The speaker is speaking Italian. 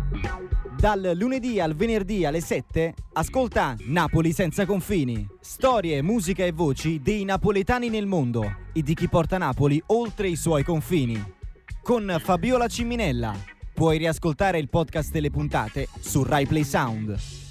Dal lunedì al venerdì alle 7, ascolta Napoli senza confini. Storie, musica e voci dei napoletani nel mondo e di chi porta Napoli oltre i suoi confini. Con Fabiola Ciminella. Puoi riascoltare il podcast e le puntate su Rai Play Sound.